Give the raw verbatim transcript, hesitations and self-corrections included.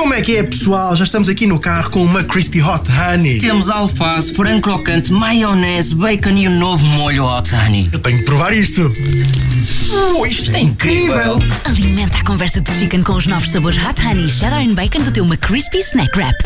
Como é que é, pessoal? Já estamos aqui no carro com uma Crispy Hot Honey. Temos alface, frango crocante, maionese, bacon e o novo molho Hot Honey. Eu tenho que provar isto. Oh, isto é incrível! Alimenta a conversa de chicken com os novos sabores Hot Honey, Cheddar and Bacon do teu McCrispy Snack Wrap.